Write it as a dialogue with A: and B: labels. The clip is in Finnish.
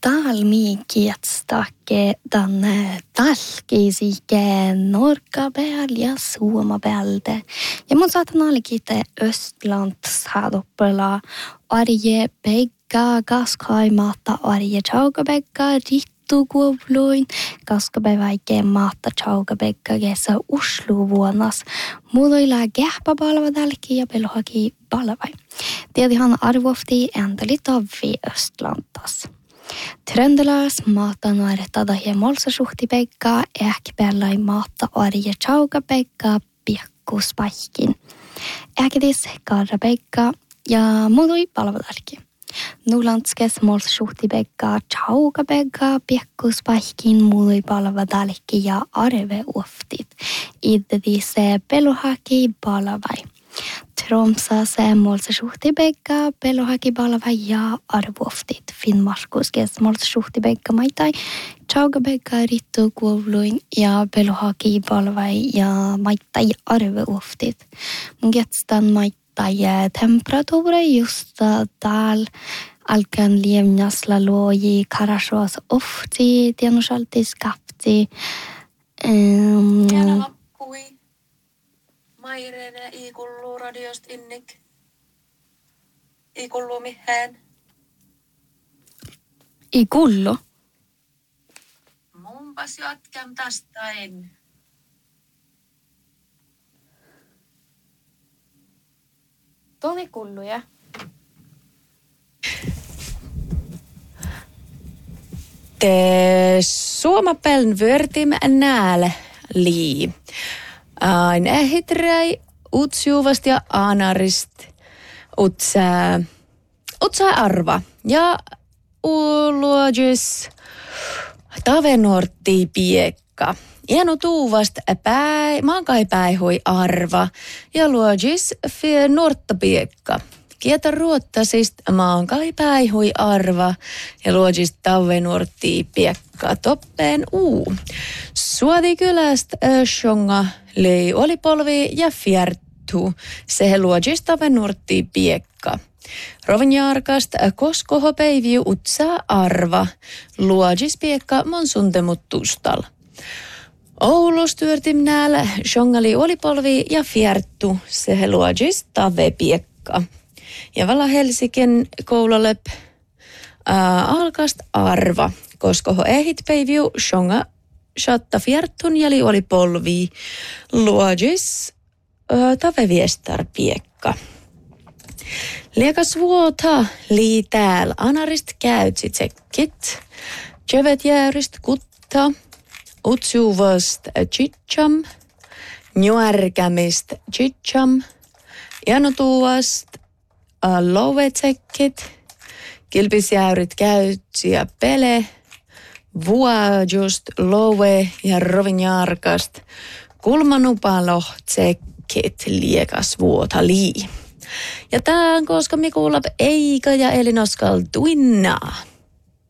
A: talmikietstake tänne talkisike norka pääl ja suoma päältä. Ja mun saatan alkite Östland sadoppela arje pegga gaskaimata arje chaugabegga rittukuovluin gaskabevaike maata chaugabegga kesa usluvuonas. Mulla gähpa palvadalki ja pelohaki palvai. Tiedihan arvofti endeli tavvi Östlantas. Tröndelas maata nuorettada ja molsasuhtipekka äkpellai maata arje chaugabegga piekkuspaikkin. Äkidis karrabegga ja mullui palvadalki. Nulandskes molsasuhtipekka chaugabegga piekkuspaikkin mullui palvadalki ja arve oftit. Idedise pelohaki palvai. Tromsase molsasuhtipekka pelohaki palvai ja arvoftit. Finnmarkuskes molsasuhtipekka maitai chaugabegga rittukuovluin ja pelohaki palvai ja maitai arveoftit. Mun getstan maitai temperatuuri just täällä alkan liemnasla luoji karasjoas ofti tienusaltis kapti.
B: Jana lappui. Mairene ei kulluu radiosta innik. Ei kulluu mihään.
A: Ei kullu.
B: Munpas jatkan tästain.
A: Toni kulluja.
C: Te suomapeln vörtim nääl lii. Ain ehiträi utsjuvast ja anarist utsa arva. Ja uoluodjus tavenortti piekka. Ienu tuuvast maankai päihui arva ja luodjus fie nortta piekka. Kieta ruottasist maankai päihui arva ja luodjus tavenortti piekka toppeen uu. Suodikylästä shonga lei olipolvi ja fjertu, se luodjus tavenortti piekka. Rovnjarkast koskoho päiviu utsaa arva, luodjus piekka mon suntemut tustal. Oulus työrtim näällä shongali olipolvi ja fjertu, se luodjus tave piekka. Ja vala Helsiken koulolep alkast arva, koskoho ehit päiviu shonga shatta fjertun jali olipolvi, luodjus tave viestar piekka. Liekas vuota lii täällä anarist käytsi tsekkit, tjövet jäyrist kutta, utsuvast chicham, njuärkämist chicham, janotuast love tsekkit, kilpisjäyrit käytsi ja pele, vuodjust love ja rovinjarkast, kulmanupalo tsekkit liekas vuota lii. Ja tää on koska mi kuulab Eika ja Elinoskal tuinnaa.